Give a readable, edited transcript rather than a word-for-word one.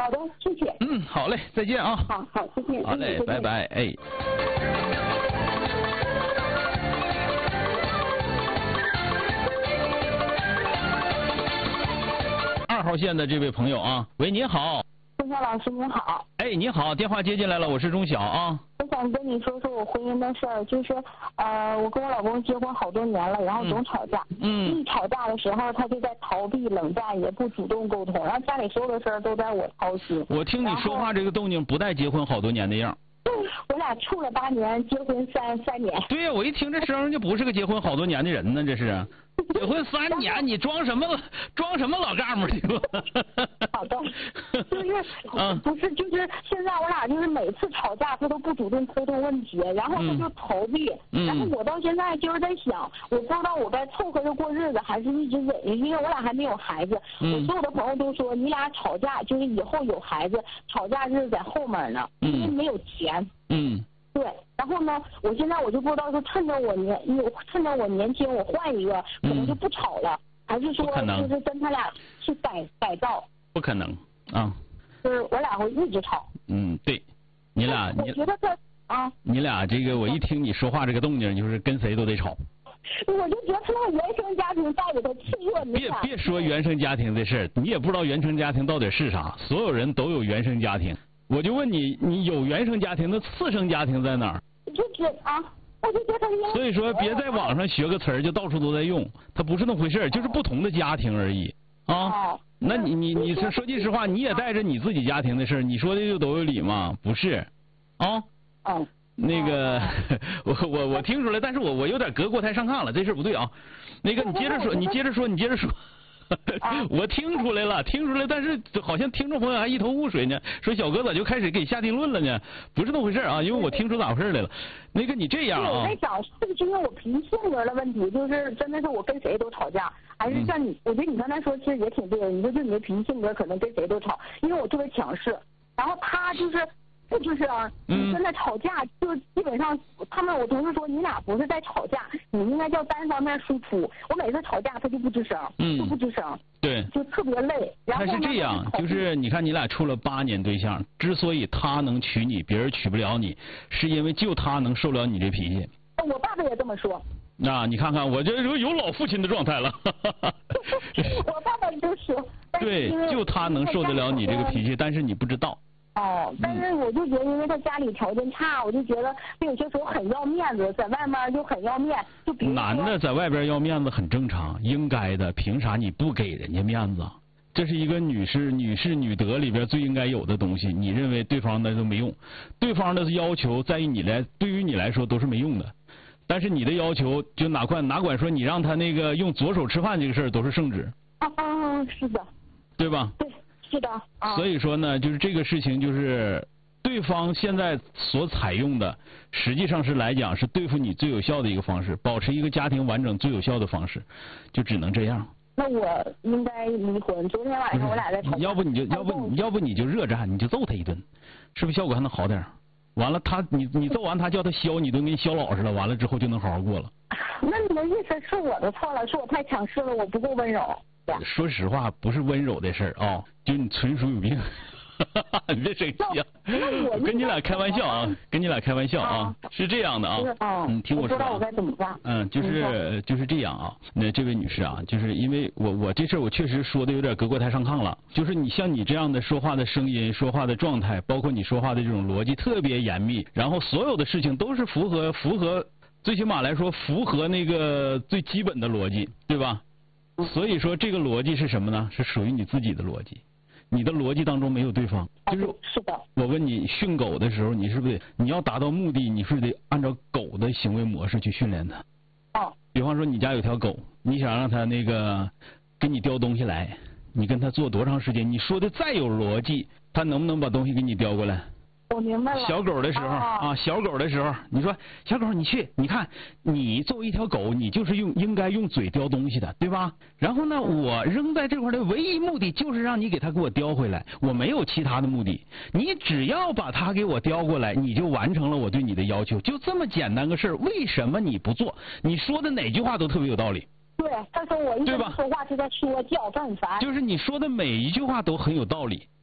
好的，谢谢。 好嘞，再见啊。 好，再见。 好嘞，拜拜，哎。2号线的这位朋友啊，喂，您好。 钟晓老师您好。 哎，你好，电话接进来了，我是钟晓啊。 我想跟你说说我婚姻的事儿，就是我跟我老公结婚好多年了，然后总吵架。一吵架的时候，他就在逃避冷战，也不主动沟通，然后家里所有的事儿都在我操心。 我听你说话这个动静不带结婚好多年的样。 我俩处了8年，结婚三年。 对呀，我一听这声就不是个结婚好多年的人呢，这是。结婚3年，你装什么老干部去了？ 好的，就是不是就是现在我俩就是每次吵架他都不主动沟通问题，然后他就逃避，然后我到现在就是在想，我不知道我该凑合着过日子，还是一直忍着，因为我俩还没有孩子。我所有的朋友都说你俩吵架就是以后有孩子，吵架日子在后面呢，因为没有钱。对，然后呢，我现在我就不知道说趁着我年轻，我换一个，可能就不吵了，还是说就是跟他俩去改造？不可能啊！就是我俩会一直吵。 对，你俩我觉得他啊， 你俩这个我一听你说话这个动静，就是跟谁都得吵。 我就觉得他那个原生家庭带给他脆弱敏感。 别说原生家庭的事儿，你也不知道原生家庭到底是啥。所有人都有原生家庭。我就问你，你有原生家庭，那次生家庭在哪儿？ 我就觉得他所以说，别在网上学个词儿就到处都在用，它不是那回事儿，就是不同的家庭而已啊。那你说句实话，你也带着你自己家庭的事儿，你说的就都有理吗？不是，啊。那个，我听出来，但是我有点隔过台上炕了，这事不对啊。那个，你接着说。我听出来了，但是好像听众朋友还一头雾水呢，说小哥咋就开始给下定论了呢？不是那么回事啊，因为我听出咋回事来了。那个你这样啊， 我在想是不是因为我脾气性格的问题，就是真的是我跟谁都吵架，还是像你？我觉得你刚才说其实也挺对的，你说就你的脾气性格可能跟谁都吵，因为我特别强势，然后他就是不就是啊？你跟他吵架，就基本上我同事说你俩不是在吵架，你应该叫单方面输出。我每次吵架他就不吱声，就不吱声， 对， 就特别累。然后他是这样，就是你看你俩处了8年对象，之所以他能娶你，别人娶不了你，是因为就他能受了你这脾气。 我爸爸也这么说。 那你看看，我这有老父亲的状态了。 我爸爸就说， 对，就他能受得了你这个脾气，但是你不知道。 但是我就觉得，因为他家里条件差，我就觉得他有些时候很要面子，在外面就很要面。就比如说男的在外边要面子很正常，应该的，凭啥你不给人家面子？这是一个女士女德里边最应该有的东西。你认为对方的都没用，对方的要求对于你来说都是没用的，但是你的要求就哪管说你让他那个用左手吃饭这个事儿都是圣旨。 是的， 对吧？ 对。是的， 所以说呢，就是这个事情，就是对方现在所采用的，实际上是来讲是对付你最有效的一个方式，保持一个家庭完整最有效的方式，就只能这样。 那我应该离婚？昨天晚上我俩在吵架。 要不你就热战，你就揍他一顿，是不是效果还能好点？完了你揍完他叫他削你一顿，给你削老实了，完了之后就能好好过了。 那你的意思是我的错了，是我太强势了，我不够温柔。 说实话，不是温柔的事儿啊，就你纯属有病。你别生气啊！跟你俩开玩笑啊，是这样的啊。听我说。 不知道我该怎么办。 就是这样啊。那这位女士啊，就是因为我这事儿我确实说的有点隔过台上炕了。就是你像你这样的说话的声音、说话的状态，包括你说话的这种逻辑特别严密，然后所有的事情都是符合，最起码来说符合那个最基本的逻辑，对吧？所以说这个逻辑是什么呢？是属于你自己的逻辑，你的逻辑当中没有对方。 是的。 我问你，训狗的时候，你是不是你要达到目的，你是得按照狗的行为模式去训练它？比方说你家有条狗，你想让它那个给你叼东西来，你跟它做多长时间？你说的再有逻辑，它能不能把东西给你叼过来？ 我明白了。 小狗的时候小狗的时候，你说小狗你去，你看你作为一条狗，你就是应该用嘴叼东西的，对吧？然后呢，我扔在这块的唯一目的就是让你给我叼回来，我没有其他的目的。你只要把它给我叼过来，你就完成了我对你的要求，就这么简单个事儿。为什么你不做？你说的哪句话都特别有道理。 对，他说我一直说话是在说教，很烦。 就是你说的每一句话都很有道理。